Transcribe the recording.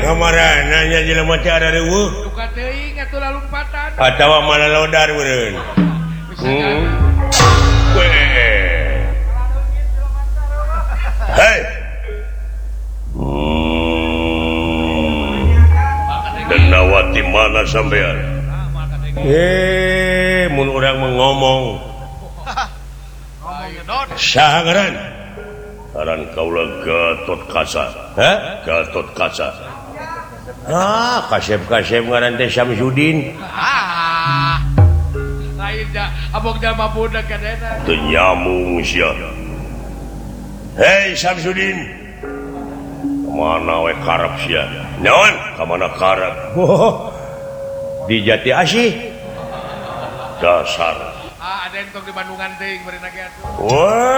kamaran nanya jelema teh ada reueuh Duka teuing atuh lalumpatan. atawa mana lodar meureun. Hei. Denawati mana sampean? Mun urang ngomong. Saha ngaran? Ngaran kaula Gatot Kaca. Hah? Gatot Kaca. Kasep-kasep ngaran teh Samsudin. Lain da abog jalma budak kadena. Teu nyamung sia. Hei Samsudin. Mana we karep sia? Naon? Ka mana karep? Di Jati Asih. Dasar. Ada yang tong di Bandungan teuing beureuna ge atuh. Wah.